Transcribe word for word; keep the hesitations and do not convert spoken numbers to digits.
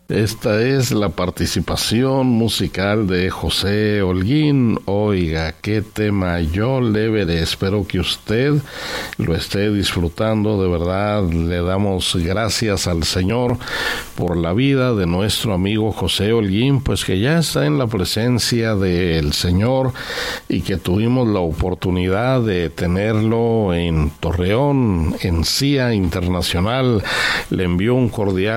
Esta es la participación musical de José Holguín. Oiga, qué tema yo le veré. Espero que usted lo esté disfrutando. De verdad, le damos gracias al Señor por la vida de nuestro amigo José Holguín, pues que ya está en la presencia del Señor y que tuvimos la oportunidad de tenerlo en Torreón, en C I A Internacional. Le envió un cordial